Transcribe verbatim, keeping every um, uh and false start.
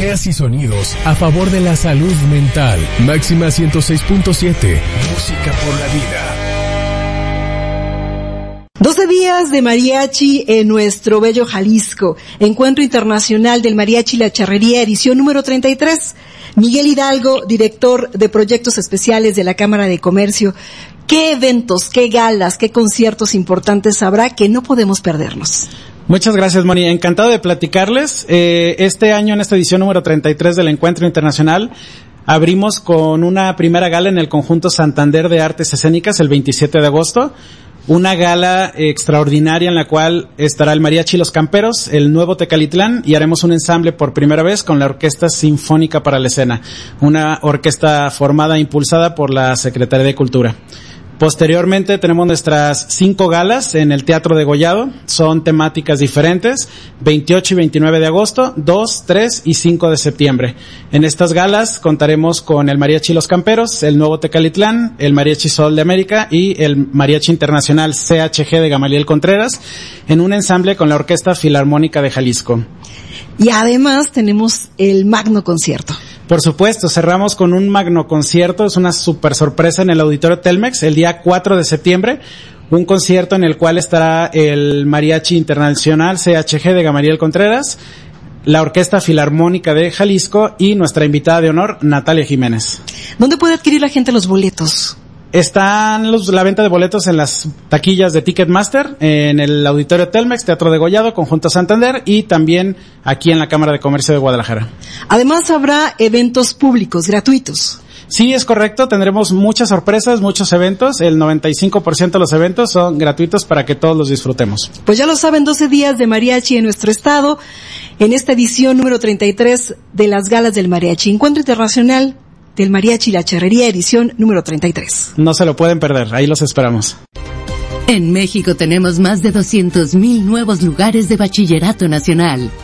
Ideas y sonidos a favor de la salud mental. Máxima ciento seis punto siete. Música por la vida. doce días de mariachi en nuestro bello Jalisco. Encuentro Internacional del Mariachi La Charrería, edición número treinta y tres. Miguel Hidalgo, director de Proyectos Especiales de la Cámara de Comercio. ¿Qué eventos, qué galas, qué conciertos importantes habrá que no podemos perdernos? Muchas gracias, Moni. Encantado de platicarles. Eh, este año, en esta edición número treinta y tres del Encuentro Internacional, abrimos con una primera gala en el Conjunto Santander de Artes Escénicas el veintisiete de agosto. Una gala extraordinaria en la cual estará el Mariachi Los Camperos, el Nuevo Tecalitlán, y haremos un ensamble por primera vez con la Orquesta Sinfónica para la Escena, una orquesta formada e impulsada por la Secretaría de Cultura. Posteriormente tenemos nuestras cinco galas en el Teatro Degollado, son temáticas diferentes, veintiocho y veintinueve de agosto, dos, tres y cinco de septiembre. En estas galas contaremos con el Mariachi Los Camperos, el Nuevo Tecalitlán, el Mariachi Sol de América y el Mariachi Internacional C H G de Gamaliel Contreras, en un ensamble con la Orquesta Filarmónica de Jalisco. Y además tenemos el magno concierto. Por supuesto, cerramos con un magno concierto, es una super sorpresa en el Auditorio Telmex, el día cuatro de septiembre, un concierto en el cual estará el Mariachi Internacional C H G de Gamaliel Contreras, la Orquesta Filarmónica de Jalisco y nuestra invitada de honor, Natalia Jiménez. ¿Dónde puede adquirir la gente los boletos? Están los, la venta de boletos en las taquillas de Ticketmaster, en el Auditorio Telmex, Teatro Degollado, Conjunto Santander y también aquí en la Cámara de Comercio de Guadalajara. Además habrá eventos públicos gratuitos. Sí, es correcto, tendremos muchas sorpresas, muchos eventos, el noventa y cinco por ciento de los eventos son gratuitos para que todos los disfrutemos. Pues ya lo saben, doce días de mariachi en nuestro estado, en esta edición número treinta y tres de las galas del mariachi, Encuentro Internacional del Mariachi La Charrería, edición número treinta y tres. No se lo pueden perder, ahí los esperamos. En México tenemos más de doscientos mil nuevos lugares de bachillerato nacional.